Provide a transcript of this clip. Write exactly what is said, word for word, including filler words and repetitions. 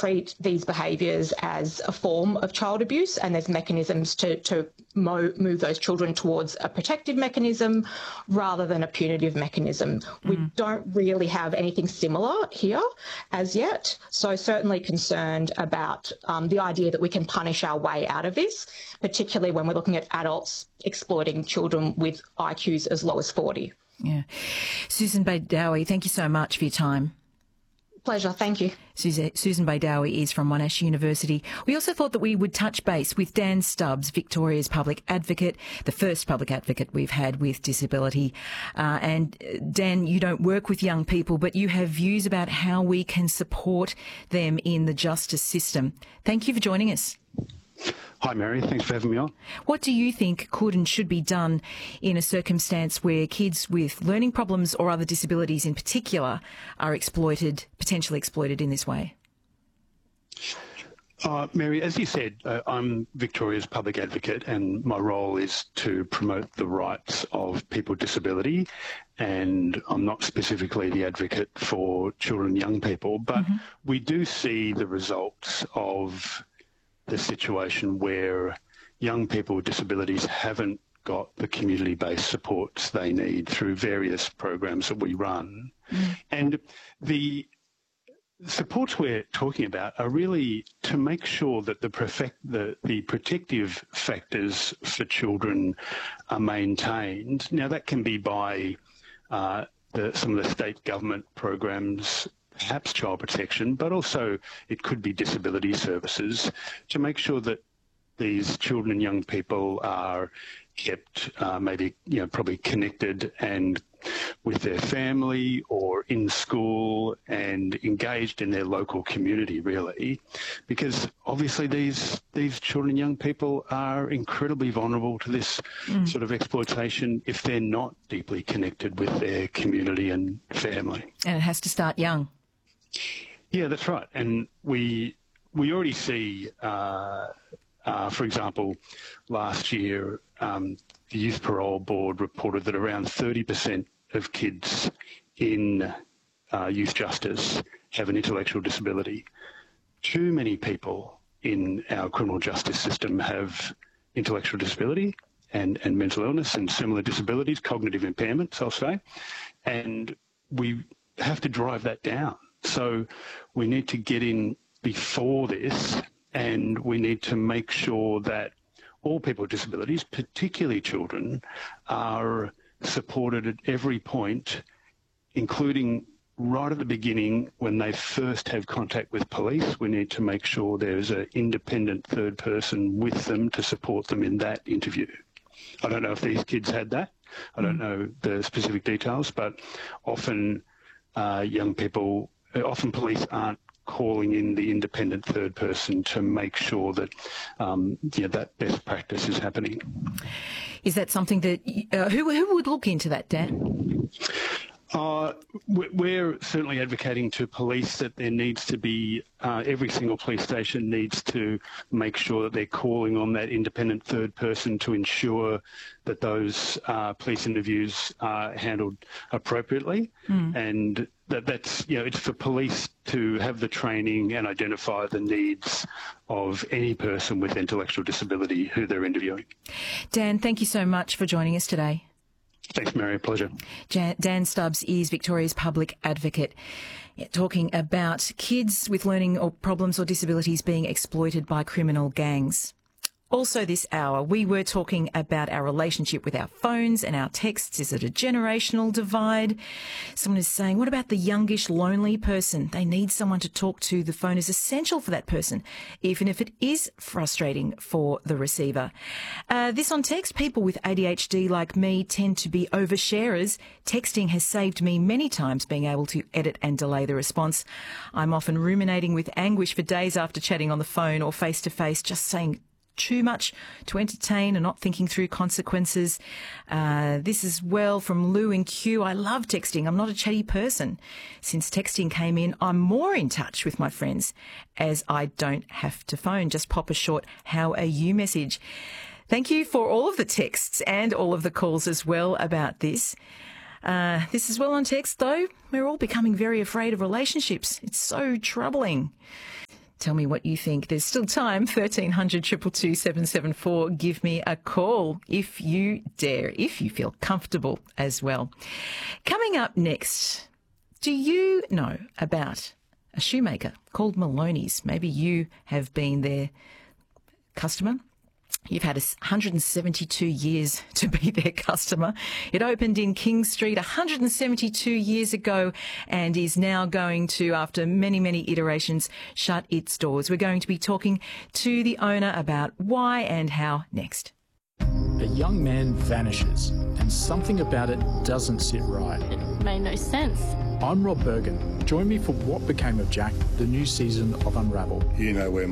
treat these behaviours as a form of child abuse, and there's mechanisms to, to mo- move those children towards a protective mechanism rather than a punitive mechanism. Mm. We don't really have anything similar here as yet, so certainly concerned about um, the idea that we can punish our way out of this, particularly when we're looking at adults exploiting children with I Qs as low as forty. Yeah. Susan Baidowi, thank you so much for your time. Pleasure, thank you. Susan Baidowi is from Monash University. We also thought that we would touch base with Dan Stubbs, Victoria's public advocate, the first public advocate we've had with disability. Uh, and Dan, you don't work with young people, but you have views about how we can support them in the justice system. Thank you for joining us. Hi, Mary. Thanks for having me on. What do you think could and should be done in a circumstance where kids with learning problems or other disabilities in particular are exploited, potentially exploited in this way? Uh, Mary, as you said, uh, I'm Victoria's public advocate, and my role is to promote the rights of people with disability. And I'm not specifically the advocate for children and young people, but mm-hmm. we do see the results of the situation where young people with disabilities haven't got the community-based supports they need through various programs that we run. Mm. And the supports we're talking about are really to make sure that the, perfect, the, the protective factors for children are maintained. Now, that can be by uh, the, some of the state government programs, perhaps child protection, but also it could be disability services, to make sure that these children and young people are kept uh, maybe, you know, probably connected and with their family or in school and engaged in their local community, really, because obviously these these children and young people are incredibly vulnerable to this mm. sort of exploitation if they're not deeply connected with their community and family. And it has to start young. Yeah, that's right. And we we already see, uh, uh, for example, last year um, the Youth Parole Board reported that around thirty percent of kids in uh, youth justice have an intellectual disability. Too many people in our criminal justice system have intellectual disability and, and mental illness and similar disabilities, cognitive impairments, I'll say, and we have to drive that down. So we need to get in before this, and we need to make sure that all people with disabilities, particularly children, are supported at every point, including right at the beginning when they first have contact with police. We need to make sure there's an independent third person with them to support them in that interview. I don't know if these kids had that. I don't know the specific details, but often uh, young people Often police aren't calling in the independent third person to make sure that um, yeah, that best practice is happening. Is that something that uh, who who would look into that, Dan? Uh, we're certainly advocating to police that there needs to be, uh, every single police station needs to make sure that they're calling on that independent third person to ensure that those uh, police interviews are handled appropriately. Mm. And that that's, you know, it's for police to have the training and identify the needs of any person with intellectual disability who they're interviewing. Dan, thank you so much for joining us today. Thanks, Mary. A pleasure. Jan, Dan Stubbs is Victoria's public advocate, talking about kids with learning or problems or disabilities being exploited by criminal gangs. Also this hour, we were talking about our relationship with our phones and our texts. Is it a generational divide? Someone is saying, what about the youngish, lonely person? They need someone to talk to. The phone is essential for that person, even if it is frustrating for the receiver. Uh, this on text, people with A D H D like me tend to be oversharers. Texting has saved me many times being able to edit and delay the response. I'm often ruminating with anguish for days after chatting on the phone or face-to-face, just saying too much to entertain and not thinking through consequences. Uh, this is well from Lou in Kew. I love texting. I'm not a chatty person. Since texting came in, I'm more in touch with my friends as I don't have to phone. Just pop a short "how are you" message. Thank you for all of the texts and all of the calls as well about this. Uh, this is well on text, though. We're all becoming very afraid of relationships. It's so troubling. Tell me what you think. There's still time. thirteen hundred, two two two, seven seven four. Give me a call if you dare, if you feel comfortable as well. Coming up next, do you know about a shoemaker called Maloney's? Maybe you have been their customer. You've had one hundred seventy-two years to be their customer. It opened in King Street one hundred seventy-two years ago and is now going to, after many, many iterations, shut its doors. We're going to be talking to the owner about why and how next. A young man vanishes and something about it doesn't sit right. It made no sense. I'm Rob Bergen. Join me for What Became of Jack, the new season of Unravel. You know where